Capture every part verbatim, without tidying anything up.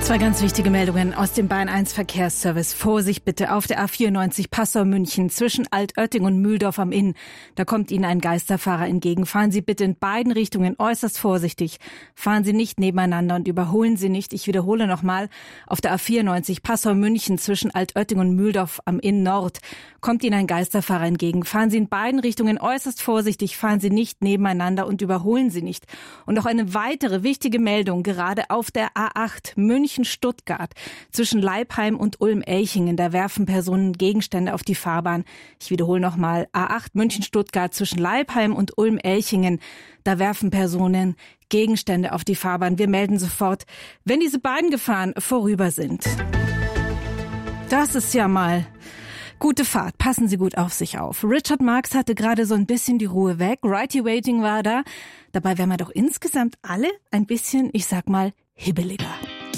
Zwei ganz wichtige Meldungen aus dem Bayern eins Verkehrsservice. Vorsicht bitte auf der A vierundneunzig Passau-München zwischen Altötting und Mühldorf am Inn. Da kommt Ihnen ein Geisterfahrer entgegen. Fahren Sie bitte in beiden Richtungen äußerst vorsichtig. Fahren Sie nicht nebeneinander und überholen Sie nicht. Ich wiederhole nochmal. Auf der A vierundneunzig Passau-München zwischen Altötting und Mühldorf am Inn Nord kommt Ihnen ein Geisterfahrer entgegen. Fahren Sie in beiden Richtungen äußerst vorsichtig. Fahren Sie nicht nebeneinander und überholen Sie nicht. Und noch eine weitere wichtige Meldung. Gerade auf der A acht München Stuttgart zwischen Leipheim und Ulm-Elchingen. Da werfen Personen Gegenstände auf die Fahrbahn. Ich wiederhole nochmal. A acht München-Stuttgart zwischen Leipheim und Ulm-Elchingen. Da werfen Personen Gegenstände auf die Fahrbahn. Wir melden sofort, wenn diese beiden Gefahren vorüber sind. Das ist ja mal gute Fahrt. Passen Sie gut auf sich auf. Richard Marx hatte gerade so ein bisschen die Ruhe weg. Righty Waiting war da. Dabei wären wir doch insgesamt alle ein bisschen, ich sag mal, hibbeliger.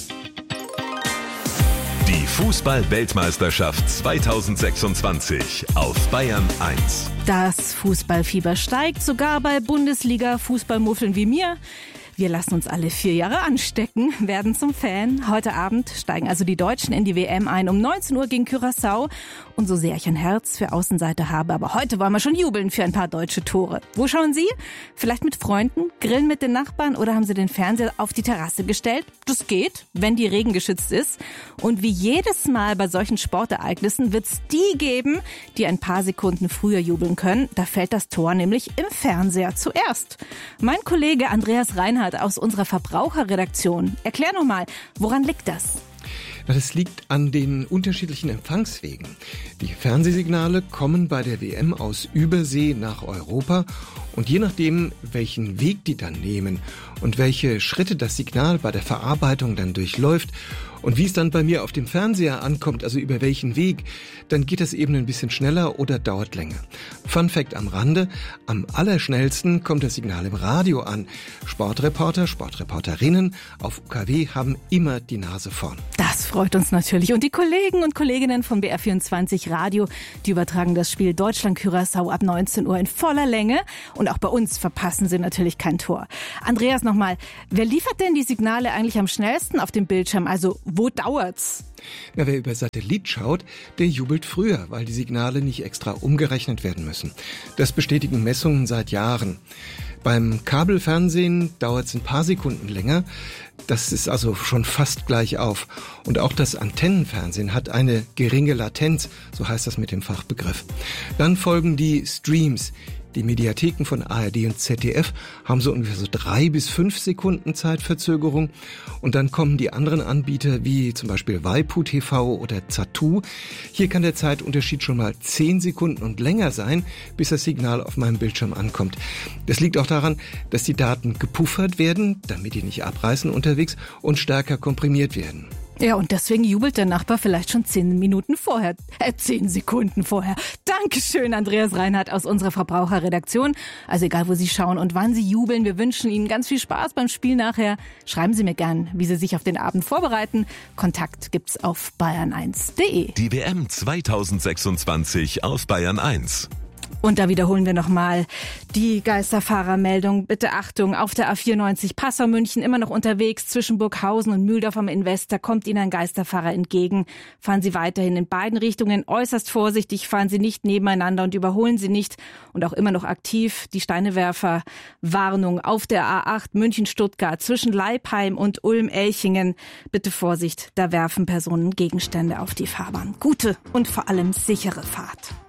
Die Fußball-Weltmeisterschaft zweitausendsechsundzwanzig auf Bayern eins. Das Fußballfieber steigt, sogar bei Bundesliga-Fußballmuffeln wie mir. Wir lassen uns alle vier Jahre anstecken, werden zum Fan. Heute Abend steigen also die Deutschen in die W M ein. Um neunzehn Uhr gegen Curaçao. Und so sehr ich ein Herz für Außenseiter habe, aber heute wollen wir schon jubeln für ein paar deutsche Tore. Wo schauen Sie? Vielleicht mit Freunden, grillen mit den Nachbarn oder haben Sie den Fernseher auf die Terrasse gestellt? Das geht, wenn die regengeschützt ist. Und wie jedes Mal bei solchen Sportereignissen wird es die geben, die ein paar Sekunden früher jubeln können. Da fällt das Tor nämlich im Fernseher zuerst. Mein Kollege Andreas Reinhardt aus unserer Verbraucherredaktion. Erklär noch mal, woran liegt das? Das liegt an den unterschiedlichen Empfangswegen. Die Fernsehsignale kommen bei der W M aus Übersee nach Europa und je nachdem, welchen Weg die dann nehmen und welche Schritte das Signal bei der Verarbeitung dann durchläuft und wie es dann bei mir auf dem Fernseher ankommt, also über welchen Weg, dann geht das eben ein bisschen schneller oder dauert länger. Fun Fact am Rande, am allerschnellsten kommt das Signal im Radio an. Sportreporter, Sportreporterinnen auf U K W haben immer die Nase vorn. Das freut uns natürlich. Und die Kollegen und Kolleginnen von B R vierundzwanzig Radio, die übertragen das Spiel Deutschland-Curaçao ab neunzehn Uhr in voller Länge. Und auch bei uns verpassen sie natürlich kein Tor. Andreas, nochmal, wer liefert denn die Signale eigentlich am schnellsten auf dem Bildschirm? Also wo dauert's? Na, wer über Satellit schaut, der jubelt früher, weil die Signale nicht extra umgerechnet werden müssen. Das bestätigen Messungen seit Jahren. Beim Kabelfernsehen dauert es ein paar Sekunden länger. Das ist also schon fast gleich auf. Und auch das Antennenfernsehen hat eine geringe Latenz, so heißt das mit dem Fachbegriff. Dann folgen die Streams. Die Mediatheken von A R D und Z D F haben so ungefähr so drei bis fünf Sekunden Zeitverzögerung. Und dann kommen die anderen Anbieter wie zum Beispiel Waipu T V oder Zattoo. Hier kann der Zeitunterschied schon mal zehn Sekunden und länger sein, bis das Signal auf meinem Bildschirm ankommt. Das liegt auch daran, dass die Daten gepuffert werden, damit die nicht abreißen unterwegs und stärker komprimiert werden. Ja, und deswegen jubelt der Nachbar vielleicht schon zehn Minuten vorher, äh, zehn Sekunden vorher. Dankeschön, Andreas Reinhardt aus unserer Verbraucherredaktion. Also egal, wo Sie schauen und wann Sie jubeln, wir wünschen Ihnen ganz viel Spaß beim Spiel nachher. Schreiben Sie mir gern, wie Sie sich auf den Abend vorbereiten. Kontakt gibt's auf bayern eins punkt de. Die W M zweitausendsechsundzwanzig auf Bayern eins. Und da wiederholen wir nochmal die Geisterfahrermeldung. Bitte Achtung, auf der A vierundneunzig Passau-München immer noch unterwegs zwischen Burghausen und Mühldorf am Invest. Da kommt Ihnen ein Geisterfahrer entgegen. Fahren Sie weiterhin in beiden Richtungen äußerst vorsichtig. Fahren Sie nicht nebeneinander und überholen Sie nicht. Und auch immer noch aktiv die Steinewerfer-Warnung auf der A acht München-Stuttgart zwischen Leipheim und Ulm-Elchingen. Bitte Vorsicht, da werfen Personen Gegenstände auf die Fahrbahn. Gute und vor allem sichere Fahrt.